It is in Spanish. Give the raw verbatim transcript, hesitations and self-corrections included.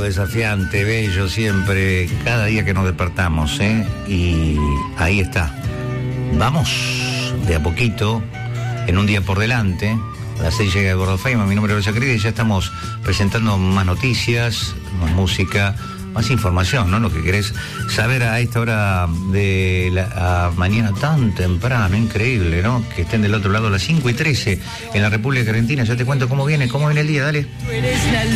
desafiante, bello siempre, cada día que nos despertamos, ¿eh? Y ahí está. Vamos de a poquito, en un día por delante. A las seis llega Gordo Feynman, mi nombre es Rosa Querida, y ya estamos presentando más noticias, más música, más información, ¿no? Lo que querés saber a esta hora de la mañana tan temprano, increíble, ¿no? Que estén del otro lado a las cinco y trece en la República Argentina. Ya te cuento cómo viene, cómo viene el día, dale.